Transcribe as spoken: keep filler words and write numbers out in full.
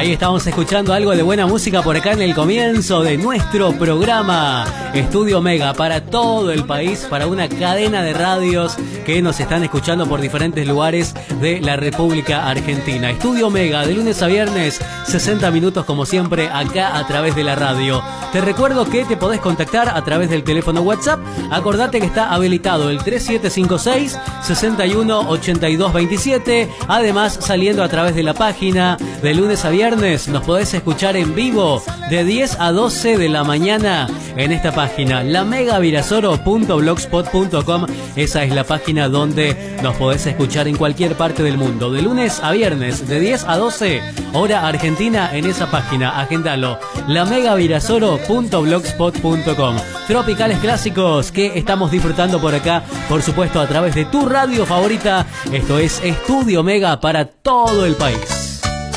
Ahí estamos escuchando algo de buena música por acá en el comienzo de nuestro programa Estudio Mega para todo el país, para una cadena de radios que nos están escuchando por diferentes lugares de la República Argentina. Estudio Mega, de lunes a viernes, sesenta minutos como siempre acá a través de la radio. Te recuerdo que te podés contactar a través del teléfono WhatsApp. Acordate que está habilitado el tres siete cinco seis, seis uno ocho dos dos siete. Además, saliendo a través de la página, de lunes a viernes nos podés escuchar en vivo de diez a doce de la mañana en esta página, la mega virasoro punto blogspot punto com. Esa es la página donde nos podés escuchar en cualquier parte del mundo, de lunes a viernes, de diez a doce, hora argentina, en esa página. Agendalo, la mega virasoro punto blogspot punto com. Tropicales clásicos que estamos disfrutando por acá, por supuesto, a través de tu radio favorita. Esto es Estudio Mega para todo el país.